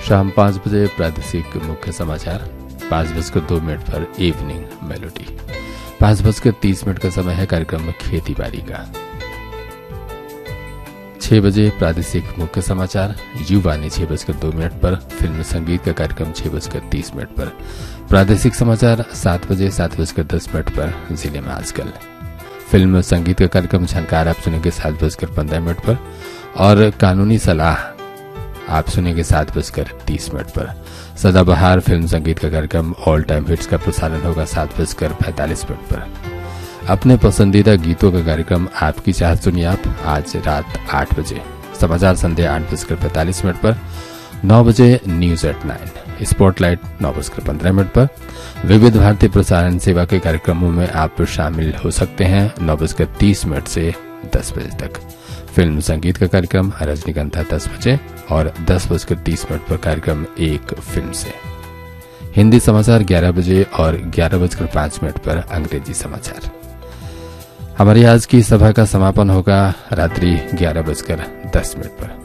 शाम 5 बजे प्रादेशिक मुख्य समाचार, 5:02 पर इवनिंग मेलोडी, 5:30 का समय है कार्यक्रम खेती बाड़ी का। 6 बजे प्रादेशिक मुख्य समाचार, युवानी 6:02 पर, फिल्म संगीत का कार्यक्रम 6:30 पर, प्रादेशिक समाचार 7 बजे 7:10 पर, जिले में आजकल, फिल्म संगीत का कार्यक्रम झनकार आप सुनेंगे 7:15 पर, और कानूनी सलाह आप सुनेंगे 7:30 पर। सदाबहार फिल्म संगीत का कार्यक्रम ऑल टाइम हिट्स का प्रसारण होगा 7:45 पर। अपने पसंदीदा गीतों का कार्यक्रम आपकी चाहत सुनिए आप आज रात 8 बजे। समाचार संध्या 8:45 पर। 9 बजे न्यूज एट 9, स्पॉटलाइट 9:15 पर। विविध भारतीय प्रसारण सेवा के कार्यक्रमों में आप शामिल हो सकते हैं 9:30 से 10 बजे तक। फिल्म संगीत का कार्यक्रम रजनीगंधा 10 बजे और 10:30 पर कार्यक्रम एक फिल्म से। हिंदी समाचार 11 बजे और 11:05 पर अंग्रेजी समाचार। हमारी आज की सभा का समापन होगा रात्रि 11:10 पर।